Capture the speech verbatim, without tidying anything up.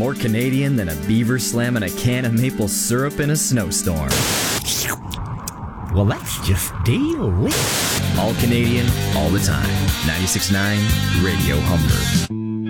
More Canadian than a beaver slamming a can of maple syrup in a snowstorm. Well, that's just delicious. All Canadian, all the time. ninety-six point nine Radio Humber.